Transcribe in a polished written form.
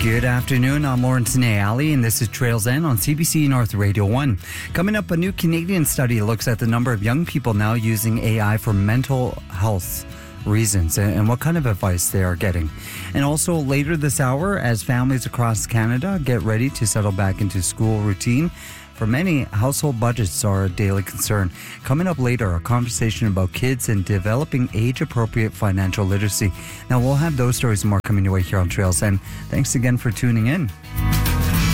Good afternoon, I'm Lawrence Nayali, and this is Trails End on CBC North Radio 1. Coming up, a new Canadian study looks at the number of young people now using AI for mental health reasons and what kind of advice they are getting. And also later this hour, as families across Canada get ready to settle back into school routine, for many, household budgets are a daily concern. Coming up later, a conversation about kids and developing age-appropriate financial literacy. Now, we'll have those stories and more coming your way here on Trails End. Thanks again for tuning in.